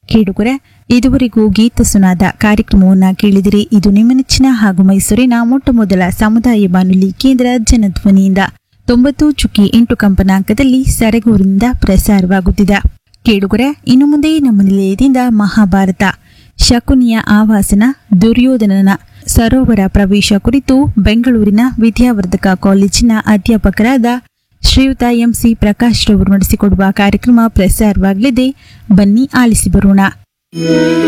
ಕೇಳುಗರೆ, ಇದುವರೆಗೂ ಗೀತ ಸುನಾದ ಕಾರ್ಯಕ್ರಮವನ್ನು ಕೇಳಿದಿರಿ. ಇದು ನಿಮ್ಮ ನೆಚ್ಚಿನ ಹಾಗೂ ಮೈಸೂರಿನ ಮೊಟ್ಟಮೊದಲ ಸಮುದಾಯ ಬಾನುಲಿ ಕೇಂದ್ರ ಜನಧ್ವನಿಯಿಂದ 90.8 ಕಂಪನಾಂಕದಲ್ಲಿ ಸರಗೂರಿನಿಂದ ಪ್ರಸಾರವಾಗುತ್ತಿದೆ. ಕೇಳುಗರೆ, ಇನ್ನು ಮುಂದೆ ನಮ್ಮ ನಿಲಯದಿಂದ ಮಹಾಭಾರತ ಶಕುನಿಯ ಆವಾಸನ ದುರ್ಯೋಧನನ ಸರೋವರ ಪ್ರವೇಶ ಕುರಿತು ಬೆಂಗಳೂರಿನ ವಿದ್ಯಾವರ್ಧಕ ಕಾಲೇಜಿನ ಅಧ್ಯಾಪಕರಾದ ಶ್ರೀಯುತ ಎಂಸಿ ಪ್ರಕಾಶ್ ರವರು ನಡೆಸಿಕೊಡುವ ಕಾರ್ಯಕ್ರಮ ಪ್ರಸಾರವಾಗಲಿದೆ. ಬನ್ನಿ ಆಲಿಸಿ ಬರೋಣ.